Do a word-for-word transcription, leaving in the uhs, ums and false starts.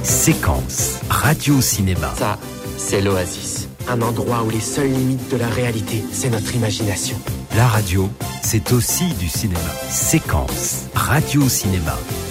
Séquence, radio-cinéma. Ça, c'est l'Oasis. Un endroit où les seules limites de la réalité, c'est notre imagination. La radio, c'est aussi du cinéma. Séquence, radio-cinéma.